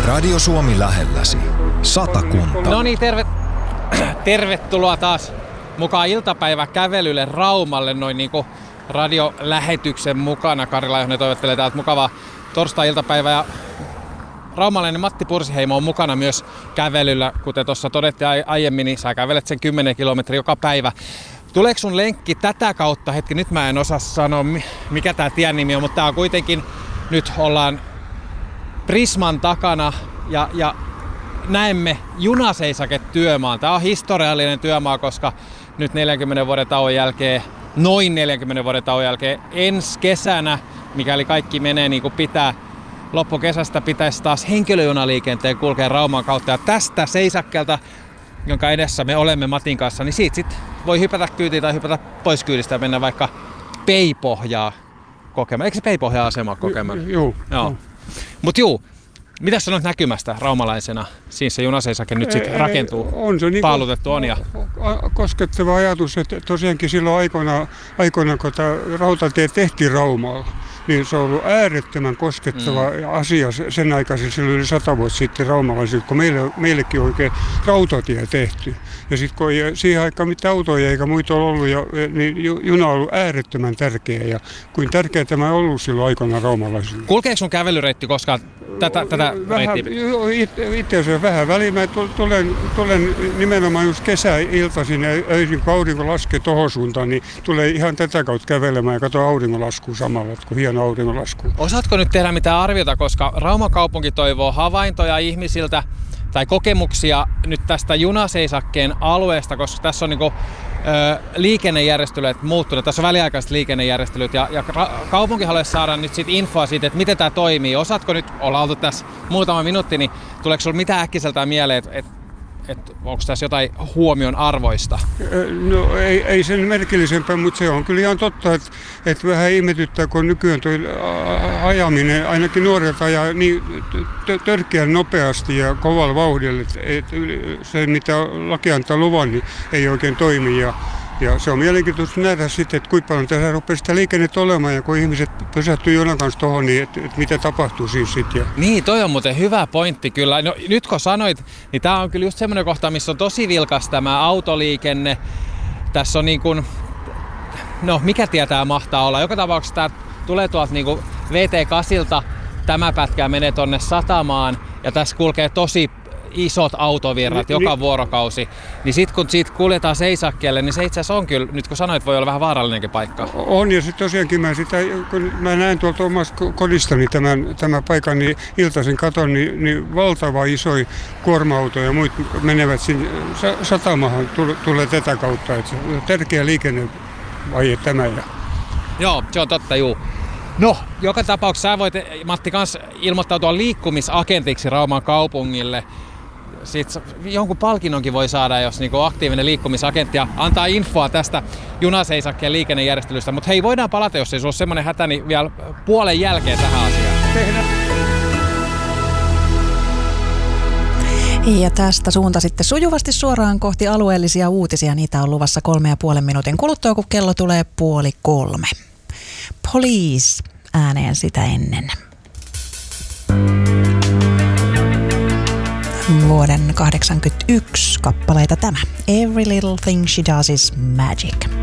Radio Suomi lähelläsi. Satakunta. No niin, tervetuloa taas mukaan iltapäiväkävelylle Raumalle noin niinku radiolähetyksen mukana. Kari Laihonen toivottelee täältä mukavaa torstai-iltapäivää. Ja raumalainen Matti Pursiheimo on mukana myös kävelyllä. Kuten tuossa todettiin aiemmin, niin sä kävelet sen 10 kilometriä joka päivä. Tuleeko sun lenkki tätä kautta? Hetki, nyt mä en osaa sanoa mikä tää tien nimi on, mutta tää on kuitenkin, nyt ollaan Prisman takana ja näemme junaseisaketyömaan. Tää on historiallinen työmaa, koska nyt 40 vuoden tauon jälkeen, noin 40 vuoden tauon jälkeen, ensi kesänä, mikäli kaikki menee niin kuin pitää, loppukesästä pitäisi taas henkilöjunaliikenteen kulkea Rauman kautta. Ja tästä seisakkeelta, jonka edessä me olemme Matin kanssa, niin siitä sit voi hypätä kyytiin tai hypätä pois kyydistä ja mennä vaikka Peipohjaa kokemaan. Eikö se Peipohjaa asema kokemaan? Joo. Mut mitä sanot näkymästä raumalaisena? Siinä se junaseisake nyt sitten rakentuu. On se niin paalutettu on. Ja koskettava ajatus, että tosiaankin silloin aikoina kun tämä rautatie tehtiin Raumalla, niin se on ollut äärettömän koskettava asia sen aikaisin, silloin yli 100 vuotta sitten raumalaisille, kun meillekin oikein rautatie tehty. Ja sitten kun siihen aikaan mitään autoja eikä muita ole ollut, niin juna on ollut äärettömän tärkeä. Ja kuin tärkeä tämä on ollut silloin aikana raumalaisille. Kulkeeko sun kävelyreitti koskaan tätä reittiä? Itse asiassa vähän väliin. Mä tulen nimenomaan just kesäiltaisin ja öisin, kun aurinko laskee tohon suuntaan, niin tulee ihan tätä kautta kävelemään ja katsoa auringonlaskua samalla, kun hieno auringonlasku. Osaatko nyt tehdä mitään arviota, koska Rauman kaupunki toivoo havaintoja ihmisiltä tai kokemuksia nyt tästä junaseisakkeen alueesta, koska tässä on niinku liikennejärjestelyt muuttuneet, tässä on väliaikaiset liikennejärjestelyt ja kaupunki haluaisi saada nyt sit infoa siitä, että miten tämä toimii. Osaatko nyt, ollaan oltu tässä muutama minuutti, niin tuleeko sinulla mitään äkkiseltään mieleen, että onko tässä jotain huomion arvoista? No ei sen merkillisempää, mutta se on kyllä ihan totta, että vähän ihmetyttää, kun nykyään tuo ajaminen, ainakin nuoret ajaa niin törkeän nopeasti ja kovalla vauhdilla, että se mitä laki antaa luvan, niin ei oikein toimi. Ja se on mielenkiintoista nähdä sitten, että kuinka paljon tässä rupeaa sitä liikennettä olemaan ja kun ihmiset pysähtyy junan kanssa tuohon, niin että mitä tapahtuu siis sitten. Niin, toi on muuten hyvä pointti kyllä. No, nyt kun sanoit, niin tää on kyllä just semmoinen kohta, missä on tosi vilkas tämä autoliikenne. Tässä on niin kuin, no mikä tie tää mahtaa olla? Joka tapauksessa tää tulee tuolta niin kuin VT8, tämä pätkä menee tonne satamaan ja tässä kulkee tosi isot autovirrat joka vuorokausi, niin sitten kun siitä kuljetaan seisakkeelle, niin se itse asiassa on kyllä, nyt kun sanoit, voi olla vähän vaarallinenkin paikka. On, ja sitten tosiaankin kun mä näen tuolta omasta kodistani tämän paikan, niin iltaisin katon, niin valtava isoja kuorma-autoja ja muut menevät sinne satamahan, tulee tätä kautta, että tärkeä liikennevaihe tämä. Joo, se on totta, juu. No, joka tapauksessa sä voit, Matti, kans ilmoittautua liikkumisagentiksi Rauman kaupungille. Sitten jonkun palkinnonkin voi saada, jos niinku aktiivinen liikkumisagentti ja antaa infoa tästä junaseisakkeen liikennejärjestelystä. Mutta hei, voidaan palata, jos ei sulla ole semmoinen hätä, niin vielä puolen jälkeen tähän asiaan. Tehdään. Ja tästä suunta sitten sujuvasti suoraan kohti alueellisia uutisia. Niitä on luvassa 3,5 minuutin kuluttua, kun kello tulee 2:30. Police ääneen sitä ennen. Vuoden 1981 kappaleita tämä. Every little thing she does is magic.